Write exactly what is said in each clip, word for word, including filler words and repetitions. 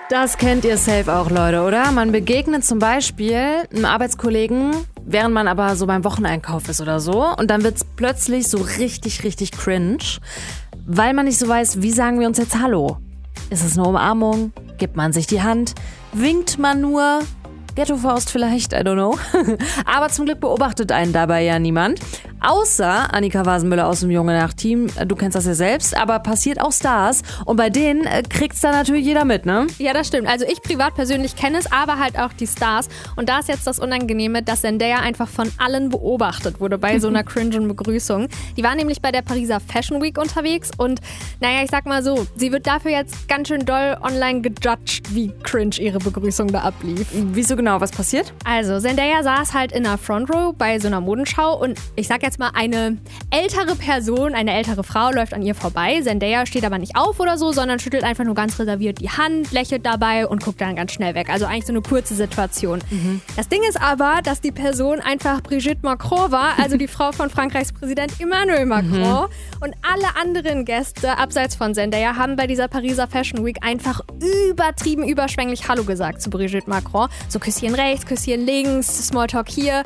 Das kennt ihr safe auch, Leute, oder? Man begegnet zum Beispiel einem Arbeitskollegen, während man aber so beim Wocheneinkauf ist oder so. Und dann wird's plötzlich so richtig, richtig cringe, weil man nicht so weiß, wie sagen wir uns jetzt Hallo? Ist es eine Umarmung? Gibt man sich die Hand? Winkt man nur? Ghetto-Faust vielleicht, I don't know. Aber zum Glück beobachtet einen dabei ja niemand. Außer Annika Wasenmüller aus dem Junge Nacht-Team. Du kennst das ja selbst, aber passiert auch Stars. Und bei denen äh, kriegt's da natürlich jeder mit, ne? Ja, das stimmt. Also ich privat persönlich kenne es, aber halt auch die Stars. Und da ist jetzt das Unangenehme, dass Zendaya einfach von allen beobachtet wurde bei so einer cringen Begrüßung. Die war nämlich bei der Pariser Fashion Week unterwegs und naja, ich sag mal so, sie wird dafür jetzt ganz schön doll online gejudged, wie cringe ihre Begrüßung da ablief. Wieso genau? Was passiert? Also, Zendaya saß halt in der Front Row bei so einer Modenschau und ich sag jetzt mal, eine ältere Person, eine ältere Frau läuft an ihr vorbei. Zendaya steht aber nicht auf oder so, sondern schüttelt einfach nur ganz reserviert die Hand, lächelt dabei und guckt dann ganz schnell weg. Also eigentlich so eine kurze Situation. Mhm. Das Ding ist aber, dass die Person einfach Brigitte Macron war, also die Frau von Frankreichs Präsident Emmanuel Macron. Mhm. Und alle anderen Gäste, abseits von Zendaya, haben bei dieser Pariser Fashion Week einfach übertrieben überschwänglich Hallo gesagt zu Brigitte Macron. So Küsschen rechts, Küsschen links, Smalltalk hier.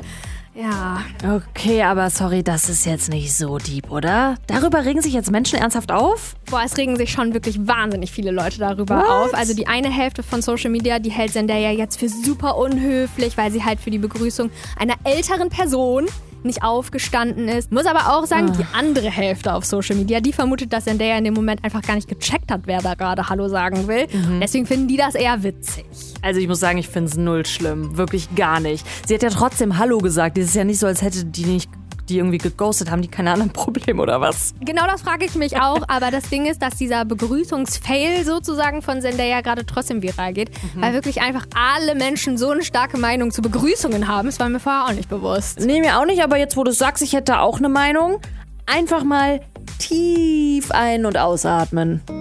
Ja. Okay, aber sorry, das ist jetzt nicht so deep, oder? Darüber regen sich jetzt Menschen ernsthaft auf? Boah, es regen sich schon wirklich wahnsinnig viele Leute darüber What? auf. Also die eine Hälfte von Social Media, die hält Zendaya jetzt für super unhöflich, weil sie halt für die Begrüßung einer älteren Person nicht aufgestanden ist. Muss aber auch sagen, oh. die andere Hälfte auf Social Media, die vermutet, dass Zendaya in dem Moment einfach gar nicht gecheckt hat, wer da gerade Hallo sagen will. Mhm. Deswegen finden die das eher witzig. Also ich muss sagen, ich finde es null schlimm. Wirklich gar nicht. Sie hat ja trotzdem Hallo gesagt. Es ist ja nicht so, als hätte die nicht die irgendwie geghostet, haben die keine anderen Probleme oder was? Genau das frage ich mich auch, aber das Ding ist, dass dieser Begrüßungsfail sozusagen von Zendaya gerade trotzdem viral geht, mhm. weil wirklich einfach alle Menschen so eine starke Meinung zu Begrüßungen haben. Das war mir vorher auch nicht bewusst. Nee, mir auch nicht, aber jetzt, wo du es sagst, ich hätte auch eine Meinung. Einfach mal tief ein- und ausatmen.